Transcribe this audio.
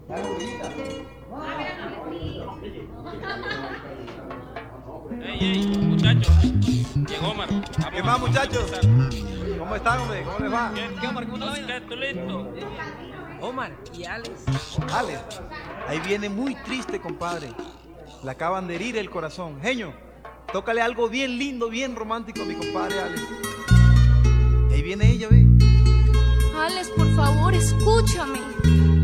Ey, muchachos, llegó Omar. ¿Qué más, muchachos? ¿Cómo están, hombre? ¿Cómo les va? ¿Qué Omar? ¿Cómo está la vaina? ¿Tú listo? Omar y Alex. Alex, ahí viene muy triste, compadre. Le acaban de herir el corazón. Genio, tócale algo bien lindo, bien romántico a mi compadre Alex. Ahí viene ella, ve. Alex, por favor, escúchame.